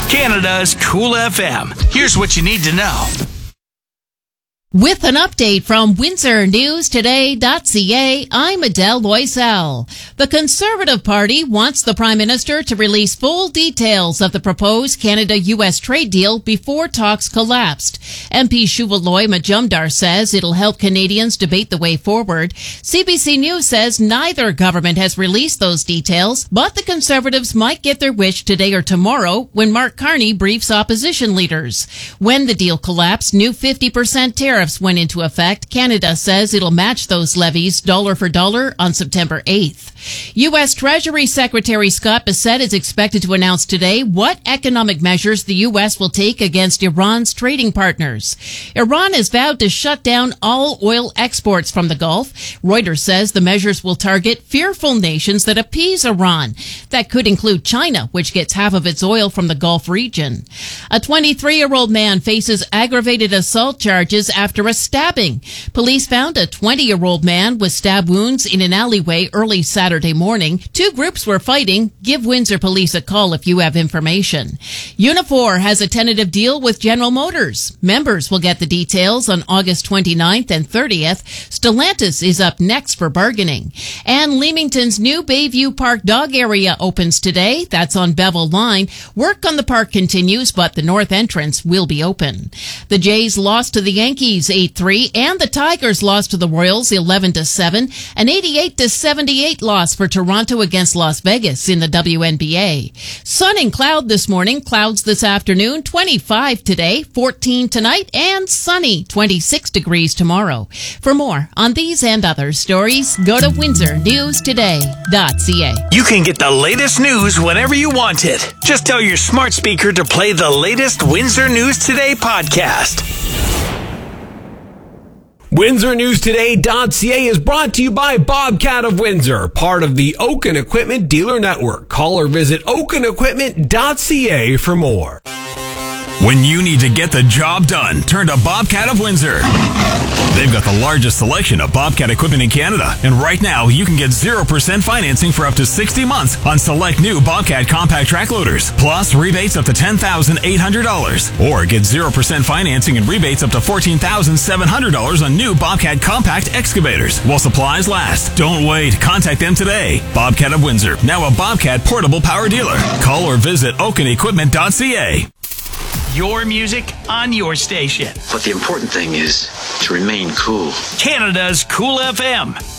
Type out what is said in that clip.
Canada's Cool FM. Here's what you need to know. With an update from WindsorNewsToday.ca, I'm Adele Loisel. The Conservative Party wants the Prime Minister to release full details of the proposed Canada-US trade deal before talks collapsed. MP Shuvaloi Majumdar says it'll help Canadians debate the way forward. CBC News says neither government has released those details, but the Conservatives might get their wish today or tomorrow when Mark Carney briefs opposition leaders. When the deal collapsed, new 50% tariffs went into effect. Canada says it'll match those levies dollar for dollar on September 8th. U.S. Treasury Secretary Scott Bessent is expected to announce today what economic measures the U.S. will take against Iran's trading partners. Iran has vowed to shut down all oil exports from the Gulf. Reuters says the measures will target fearful nations that appease Iran. That could include China, which gets half of its oil from the Gulf region. A 23-year-old man faces aggravated assault charges after a stabbing. Police found a 20-year-old man with stab wounds in an alleyway early Saturday morning. Two groups were fighting. Give Windsor Police a call if you have information. Unifor has a tentative deal with General Motors. Members will get the details on August 29th and 30th. Stellantis is up next for bargaining. And Leamington's new Bayview Park dog area opens today. That's on Bevel Line. Work on the park continues, but the north entrance will be open. The Jays lost to the Yankees 8-3, and the Tigers lost to the Royals 11-7. An 88-78 loss for Toronto against Las Vegas in the WNBA. Sun and cloud this morning, clouds this afternoon, 25 today, 14 tonight, and sunny, 26 degrees tomorrow. For more on these and other stories, go to WindsorNewsToday.ca. You can get the latest news whenever you want it. Just tell your smart speaker to play the latest Windsor News Today podcast. WindsorNewsToday.ca is brought to you by Bobcat of Windsor, part of the Oaken Equipment Dealer Network. Call or visit oakenequipment.ca for more. When you need to get the job done, turn to Bobcat of Windsor. They've got the largest selection of Bobcat equipment in Canada, and right now you can get 0% financing for up to 60 months on select new Bobcat compact track loaders, plus rebates up to $10,800, or get 0% financing and rebates up to $14,700 on new Bobcat compact excavators while supplies last. Don't wait. Contact them today. Bobcat of Windsor, now a Bobcat portable power dealer. Call or visit oakenequipment.ca. Your music on your station. But the important thing is to remain cool. Canada's Cool FM.